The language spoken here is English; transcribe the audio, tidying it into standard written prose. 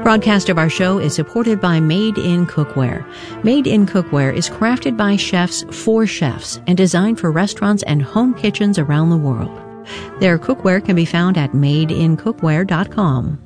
Broadcast of our show is supported by Made in Cookware. Made in Cookware is crafted by chefs for chefs and designed for restaurants and home kitchens around the world. Their cookware can be found at madeincookware.com.